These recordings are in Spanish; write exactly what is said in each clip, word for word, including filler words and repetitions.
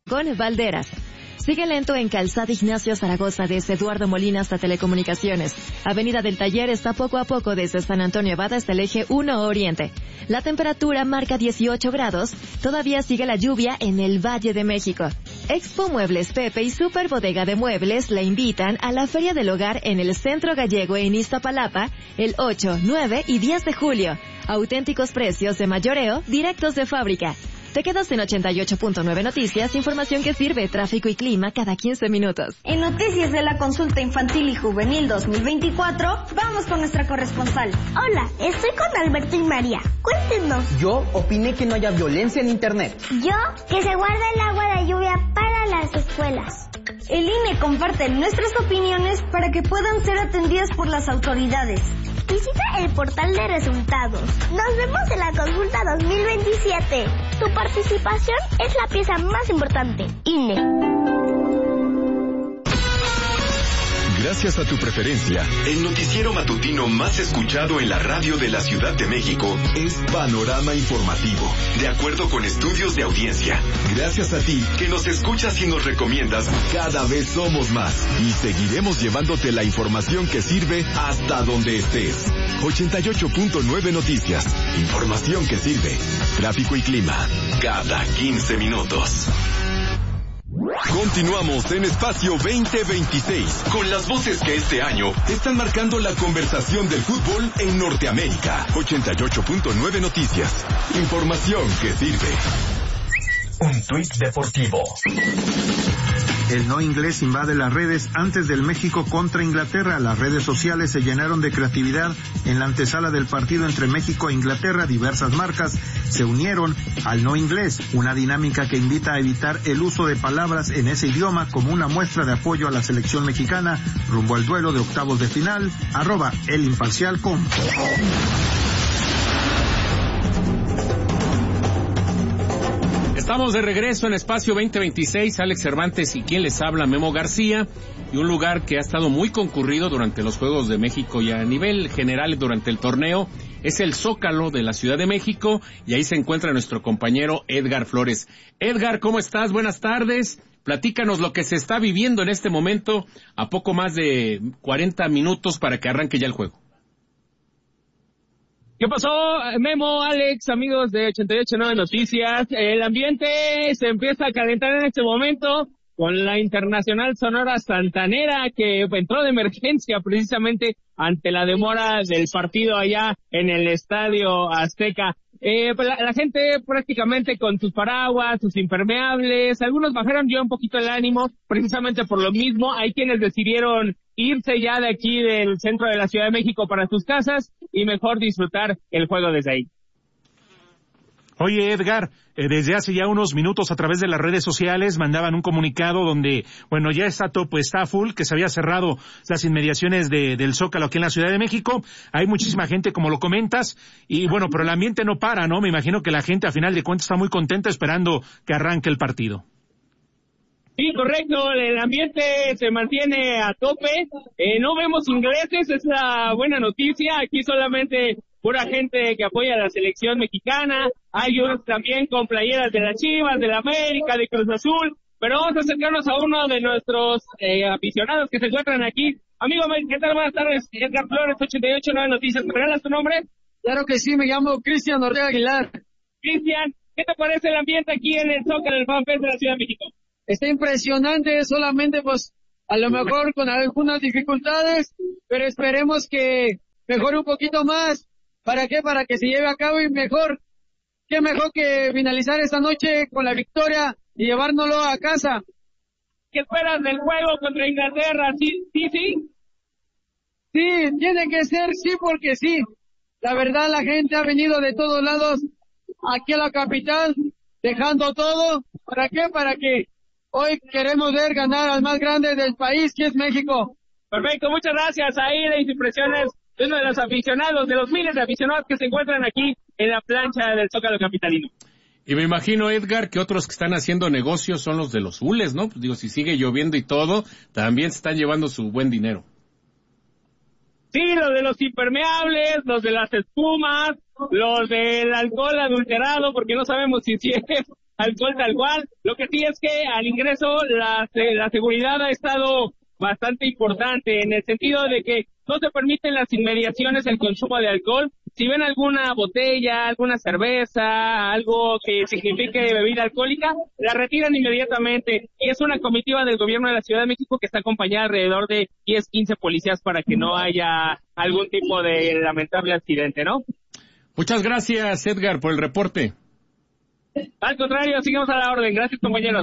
con Valderas. Sigue lento en Calzada Ignacio Zaragoza desde Eduardo Molina hasta Telecomunicaciones. Avenida del Taller está poco a poco desde San Antonio Abad hasta el eje uno Oriente. La temperatura marca dieciocho grados. Todavía sigue la lluvia en el Valle de México. Expo Muebles Pepe y Super Bodega de Muebles la invitan a la Feria del Hogar en el Centro Gallego en Iztapalapa el ocho, nueve y diez de julio. Auténticos precios de mayoreo directos de fábrica. Te quedas en ochenta y ocho punto nueve Noticias, información que sirve, tráfico y clima cada quince minutos. En Noticias de la Consulta Infantil y Juvenil dos mil veinticuatro, vamos con nuestra corresponsal. Hola, estoy con Alberto y María. Cuéntenos. Yo opiné que no haya violencia en Internet. Yo, que se guarde el agua de lluvia para las escuelas. El I N E comparte nuestras opiniones para que puedan ser atendidas por las autoridades. Visita el portal de resultados. Nos vemos en la consulta dos mil veintisiete. Tu participación es la pieza más importante. I N E. Gracias a tu preferencia, el noticiero matutino más escuchado en la radio de la Ciudad de México es Panorama Informativo, de acuerdo con estudios de audiencia. Gracias a ti, que nos escuchas y nos recomiendas, cada vez somos más y seguiremos llevándote la información que sirve hasta donde estés. ochenta y ocho punto nueve Noticias, información que sirve. Tráfico y clima, cada quince minutos. Continuamos en Espacio veinte veintiséis con las voces que este año están marcando la conversación del fútbol en Norteamérica. ochenta y ocho punto nueve Noticias. Información que sirve. Un tuit deportivo. El no inglés invade las redes antes del México contra Inglaterra. Las redes sociales se llenaron de creatividad en la antesala del partido entre México e Inglaterra. Diversas marcas se unieron al no inglés, una dinámica que invita a evitar el uso de palabras en ese idioma como una muestra de apoyo a la selección mexicana rumbo al duelo de octavos de final. Arroba el imparcial com. Estamos de regreso en Espacio veinte veintiséis, Alex Cervantes y quien les habla, Memo García, y un lugar que ha estado muy concurrido durante los Juegos de México y a nivel general durante el torneo es el Zócalo de la Ciudad de México, y ahí se encuentra nuestro compañero Edgar Flores. Edgar, ¿cómo estás? Buenas tardes. Platícanos lo que se está viviendo en este momento a poco más de cuarenta minutos para que arranque ya el juego. ¿Qué pasó, Memo, Alex, amigos de ochenta y ocho punto nueve Noticias? El ambiente se empieza a calentar en este momento con la Internacional Sonora Santanera, que entró de emergencia precisamente ante la demora del partido allá en el Estadio Azteca. Eh, pues la, la gente prácticamente con sus paraguas, sus impermeables, algunos bajaron ya un poquito el ánimo, precisamente por lo mismo. Hay quienes decidieron irse ya de aquí del centro de la Ciudad de México para sus casas y mejor disfrutar el juego desde ahí. Oye, Edgar, eh, desde hace ya unos minutos a través de las redes sociales mandaban un comunicado donde, bueno, ya está topo, está full, que se había cerrado las inmediaciones de, del Zócalo aquí en la Ciudad de México. Hay muchísima gente, como lo comentas, y bueno, pero el ambiente no para, ¿no? Me imagino que la gente, a final de cuentas, está muy contenta esperando que arranque el partido. Sí, correcto, el ambiente se mantiene a tope, eh, no vemos ingleses, es la buena noticia, aquí solamente pura gente que apoya a la selección mexicana, hay unos también con playeras de las Chivas, de la América, de Cruz Azul, pero vamos a acercarnos a uno de nuestros eh, aficionados que se encuentran aquí. Amigo, ¿qué tal? Buenas tardes, Edgar Flores, ochenta y ocho punto nueve Noticias, ¿me regalas tu nombre? Claro que sí, me llamo Cristian Ortega Aguilar. Cristian, ¿qué te parece el ambiente aquí en el Zócalo, el FanFest de la Ciudad de México? Está impresionante, solamente pues a lo mejor con algunas dificultades, pero esperemos que mejore un poquito más. ¿Para qué? Para que se lleve a cabo y mejor, qué mejor que finalizar esta noche con la victoria y llevárnoslo a casa. ¿Qué esperas del juego contra Inglaterra? ¿Sí, sí, sí? Sí, tiene que ser sí porque sí. La verdad, la gente ha venido de todos lados aquí a la capital, dejando todo. ¿Para qué? Para que hoy queremos ver ganar al más grande del país, que es México. Perfecto, muchas gracias. Ahí las impresiones de uno de los aficionados, de los miles de aficionados que se encuentran aquí en la plancha del Zócalo capitalino. Y me imagino, Edgar, que otros que están haciendo negocios son los de los hules, ¿no? Pues digo, si sigue lloviendo y todo, también se están llevando su buen dinero. Sí, los de los impermeables, los de las espumas, los del alcohol adulterado, porque no sabemos si, si es alcohol tal cual. Lo que sí es que al ingreso la, la seguridad ha estado bastante importante en el sentido de que no se permite en las inmediaciones el consumo de alcohol. Si ven alguna botella, alguna cerveza, algo que signifique bebida alcohólica, la retiran inmediatamente. Y es una comitiva del gobierno de la Ciudad de México que está acompañada alrededor de diez, quince policías para que no haya algún tipo de lamentable accidente, ¿no? Muchas gracias, Edgar, por el reporte. Al contrario, sigamos a la orden. Gracias, compañeros.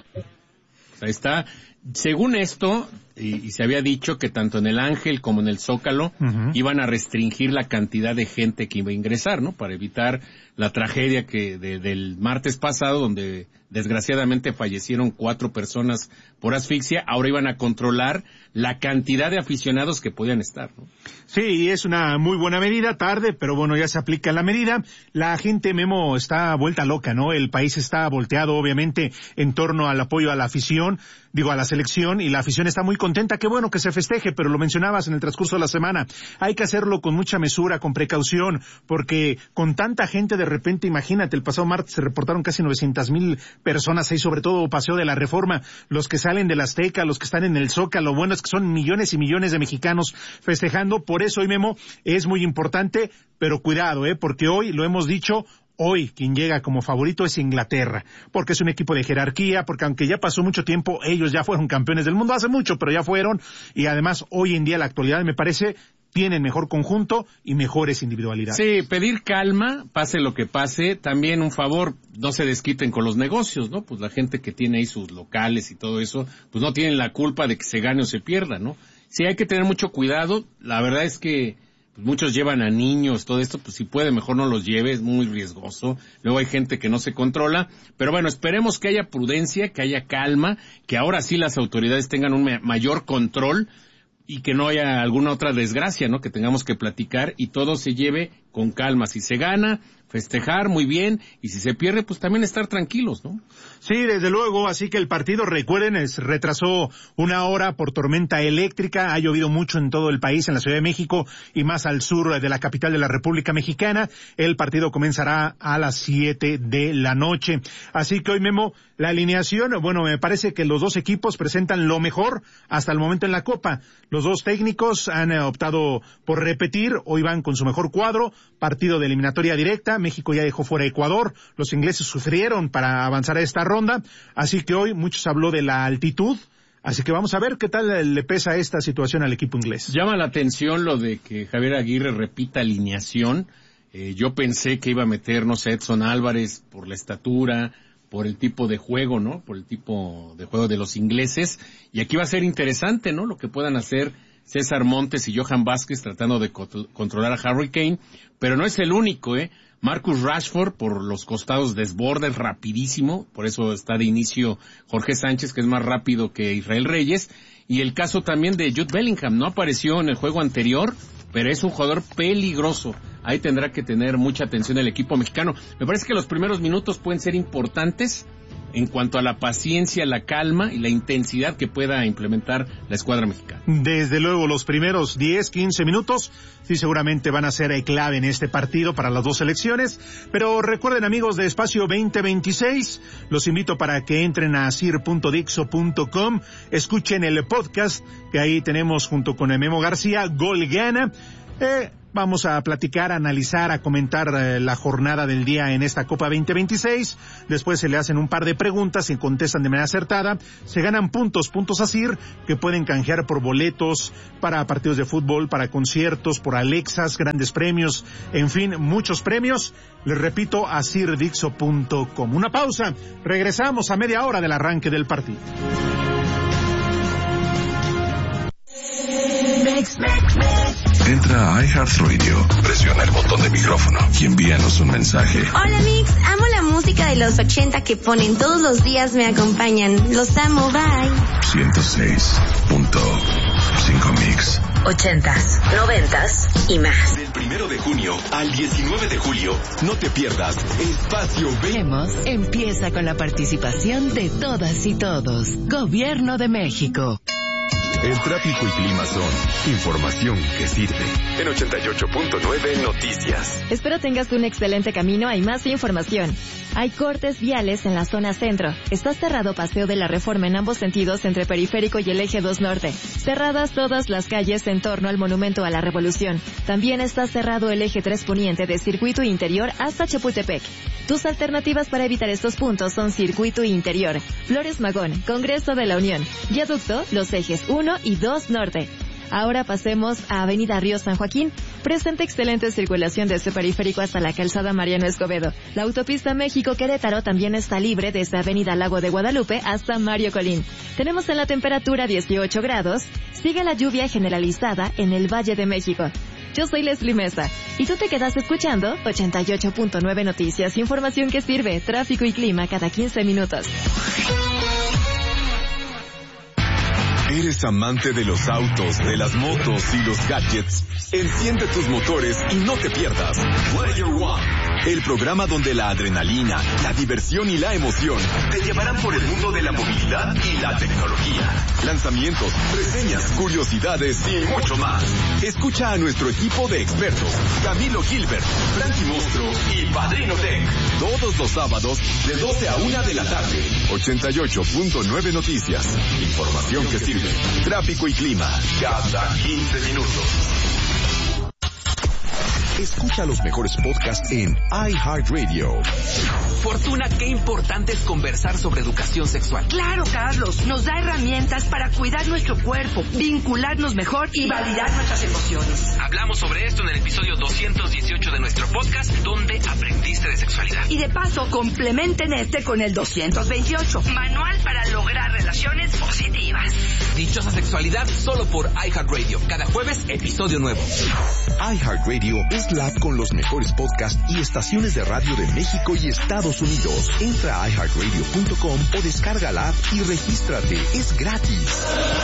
Ahí está. Según esto, y, y se había dicho que tanto en el Ángel como en el Zócalo uh-huh. iban a restringir la cantidad de gente que iba a ingresar, ¿no? Para evitar la tragedia que de, del martes pasado, donde desgraciadamente fallecieron cuatro personas por asfixia. Ahora iban a controlar la cantidad de aficionados que podían estar, ¿no? Sí, es una muy buena medida, tarde, pero bueno, ya se aplica la medida. La gente, Memo, está vuelta loca, ¿no? El país está volteado, obviamente, en torno al apoyo a la afición, digo, a la selección, y la afición está muy contenta. Qué bueno que se festeje, pero lo mencionabas en el transcurso de la semana. Hay que hacerlo con mucha mesura, con precaución, porque con tanta gente de repente, imagínate, el pasado martes se reportaron casi novecientas mil personas ahí, sobre todo Paseo de la Reforma, los que salen del Azteca, los que están en el Zócalo. Bueno, es que son millones y millones de mexicanos festejando. Por eso hoy, Memo, es muy importante, pero cuidado, eh, porque hoy, lo hemos dicho, hoy quien llega como favorito es Inglaterra, porque es un equipo de jerarquía, porque aunque ya pasó mucho tiempo, ellos ya fueron campeones del mundo hace mucho, pero ya fueron, y además hoy en día la actualidad me parece tienen mejor conjunto y mejores individualidades. Sí, pedir calma, pase lo que pase, también un favor, no se desquiten con los negocios, ¿no? Pues la gente que tiene ahí sus locales y todo eso, pues no tienen la culpa de que se gane o se pierda, ¿no? Sí, hay que tener mucho cuidado, la verdad es que pues, muchos llevan a niños, todo esto, pues si puede mejor no los lleve, es muy riesgoso, luego hay gente que no se controla, pero bueno, esperemos que haya prudencia, que haya calma, que ahora sí las autoridades tengan un mayor control, y que no haya alguna otra desgracia, ¿no? Que tengamos que platicar y todo se lleve con calma. Si se gana, festejar muy bien, y si se pierde, pues también estar tranquilos, ¿no? Sí, desde luego, así que el partido, recuerden, se retrasó una hora por tormenta eléctrica, ha llovido mucho en todo el país, en la Ciudad de México y más al sur de la capital de la República Mexicana. El partido comenzará a las siete de la noche. Así que hoy, Memo, la alineación, bueno, me parece que los dos equipos presentan lo mejor hasta el momento en la Copa. Los dos técnicos han optado por repetir, hoy van con su mejor cuadro, partido de eliminatoria directa, México ya dejó fuera a Ecuador, los ingleses sufrieron para avanzar a esta ronda, así que hoy muchos habló de la altitud, así que vamos a ver qué tal le pesa esta situación al equipo inglés. Llama la atención lo de que Javier Aguirre repita alineación, eh, yo pensé que iba a meter, no sé, Edson Álvarez por la estatura, por el tipo de juego, ¿no? Por el tipo de juego de los ingleses, y aquí va a ser interesante, ¿no? Lo que puedan hacer César Montes y Johan Vázquez tratando de co- controlar a Harry Kane, pero no es el único, ¿eh? Marcus Rashford por los costados desborda, es rapidísimo, por eso está de inicio Jorge Sánchez, que es más rápido que Israel Reyes, y el caso también de Jude Bellingham, no apareció en el juego anterior, pero es un jugador peligroso. Ahí tendrá que tener mucha atención el equipo mexicano. Me parece que los primeros minutos pueden ser importantes en cuanto a la paciencia, la calma y la intensidad que pueda implementar la escuadra mexicana. Desde luego, los primeros diez, quince minutos sí seguramente van a ser clave en este partido para las dos selecciones, pero recuerden, amigos de Espacio veinte veintiséis, los invito para que entren a sir punto dixo punto com, escuchen el podcast que ahí tenemos junto con el Memo García, Gol Gana. Eh, vamos a platicar, a analizar, a comentar eh, la jornada del día en esta Copa veinte veintiséis. Después se le hacen un par de preguntas y contestan de manera acertada. Se ganan puntos, puntos ASIR, que pueden canjear por boletos para partidos de fútbol, para conciertos, por Alexas, grandes premios, en fin, muchos premios. Les repito, a sir dixo punto com. Una pausa, regresamos a media hora del arranque del partido. Entra a iHeartRadio, presiona el botón de micrófono y envíanos un mensaje. Hola Mix, amo la música de los ochenta que ponen todos los días, me acompañan. Los amo, bye. ciento seis punto cinco Mix. Ochentas, noventas y más. Del primero de junio al diecinueve de julio, no te pierdas Espacio veinte. Empieza con la participación de todas y todos. Gobierno de México. El tráfico y clima son información que sirve. En ochenta y ocho punto nueve Noticias. Espero tengas un excelente camino. Hay más información. Hay cortes viales en la zona centro. Está cerrado Paseo de la Reforma en ambos sentidos entre Periférico y el Eje dos Norte. Cerradas todas las calles en torno al Monumento a la Revolución. También está cerrado el Eje tres Poniente de Circuito Interior hasta Chapultepec. Tus alternativas para evitar estos puntos son Circuito Interior, Flores Magón, Congreso de la Unión, Viaducto, los ejes uno y dos Norte. Ahora pasemos a Avenida Río San Joaquín. Presenta excelente circulación desde Periférico hasta la calzada Mariano Escobedo. La autopista México-Querétaro también está libre desde Avenida Lago de Guadalupe hasta Mario Colín. Tenemos en la temperatura dieciocho grados. Sigue la lluvia generalizada en el Valle de México. Yo soy Leslie Mesa y tú te quedas escuchando ochenta y ocho punto nueve Noticias. Información que sirve, tráfico y clima cada quince minutos. ¿Eres amante de los autos, de las motos y los gadgets? Enciende tus motores y no te pierdas Player One, el programa donde la adrenalina, la diversión y la emoción te llevarán por el mundo de la movilidad y la tecnología. Lanzamientos, reseñas, curiosidades y mucho más. Escucha a nuestro equipo de expertos, Camilo Gilbert, Frankie Monstruo y Padrino Tech, todos los sábados de doce a una de la tarde. ochenta y ocho punto nueve Noticias. Información que sirve. Tráfico y clima cada quince minutos. Escucha los mejores podcasts en iHeartRadio. Fortuna, qué importante es conversar sobre educación sexual. Claro, Carlos, nos da herramientas para cuidar nuestro cuerpo, vincularnos mejor y validar nuestras emociones. Hablamos sobre esto en el episodio doscientos dieciocho de nuestro podcast, donde aprendiste de sexualidad. Y de paso, complementen este con el doscientos veintiocho, manual para lograr relaciones positivas. Dichosa sexualidad, solo por iHeartRadio. Cada jueves, episodio nuevo. iHeartRadio es la app con los mejores podcasts y estaciones de radio de México y Estados Unidos. Entra a i heart radio punto com o descarga la app y regístrate. Es gratis.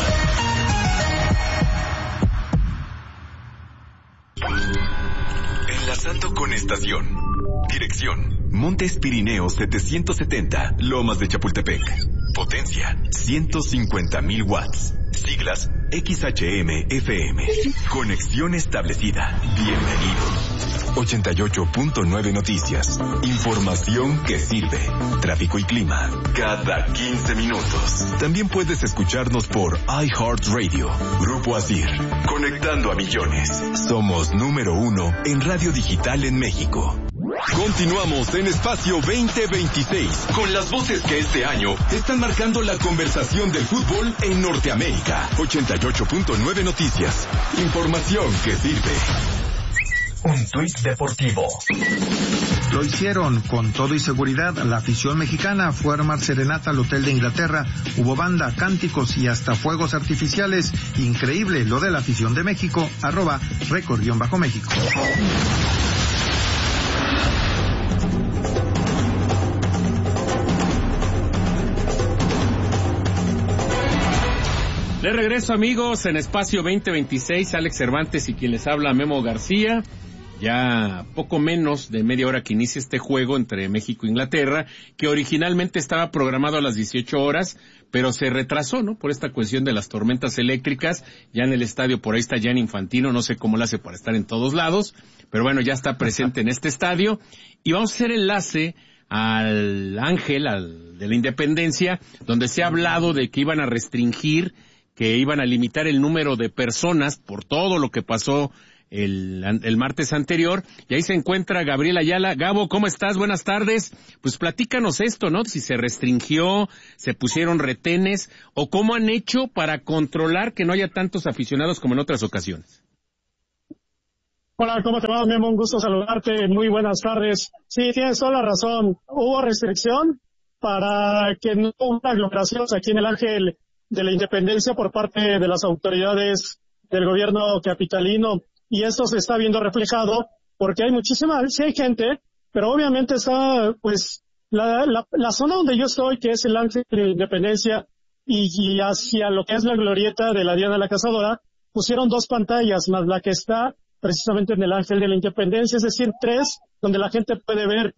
Enlazando con estación. Dirección: Montes Pirineos setecientos setenta, Lomas de Chapultepec. Potencia: ciento cincuenta mil watts. Siglas: X H M F M. Conexión establecida. Bienvenido. ochenta y ocho punto nueve Noticias. Información que sirve. Tráfico y clima cada quince minutos. También puedes escucharnos por iHeartRadio. Grupo Asir. Conectando a millones. Somos número uno en radio digital en México. Continuamos en Espacio veinte veintiséis con las voces que este año están marcando la conversación del fútbol en Norteamérica. ochenta y ocho punto nueve Noticias. Información que sirve. Un tuit deportivo. Lo hicieron con todo y seguridad. La afición mexicana fue a armar serenata al Hotel de Inglaterra. Hubo banda, cánticos y hasta fuegos artificiales. Increíble lo de la afición de México. Arroba récord-méxico. De regreso, amigos, en Espacio veinte veintiséis, Alex Cervantes y quien les habla, Memo García. Ya poco menos de media hora que inicia este juego entre México e Inglaterra, que originalmente estaba programado a las dieciocho horas, pero se retrasó, ¿no? Por esta cuestión de las tormentas eléctricas. Ya en el estadio, por ahí está Gianni Infantino, no sé cómo lo hace para estar en todos lados, pero bueno, ya está presente en este estadio. Y vamos a hacer enlace al Ángel, al de la Independencia, donde se ha hablado de que iban a restringir, que iban a limitar el número de personas por todo lo que pasó el, el martes anterior. Y ahí se encuentra Gabriel Ayala. Gabo, ¿cómo estás? Buenas tardes. Pues platícanos esto, ¿no? Si se restringió, se pusieron retenes, o cómo han hecho para controlar que no haya tantos aficionados como en otras ocasiones. Hola, ¿cómo te va, Memo? Un gusto saludarte. Muy buenas tardes. Sí, tienes toda la razón. Hubo restricción para que no hubiera aglomeraciones aquí en el Ángel de la Independencia por parte de las autoridades del gobierno capitalino, y esto se está viendo reflejado porque hay muchísima, sí hay gente, pero obviamente está, pues, la, la, la zona donde yo estoy, que es el Ángel de la Independencia, y, y hacia lo que es la glorieta de la Diana la Cazadora, pusieron dos pantallas, más la que está precisamente en el Ángel de la Independencia, es decir, tres, donde la gente puede ver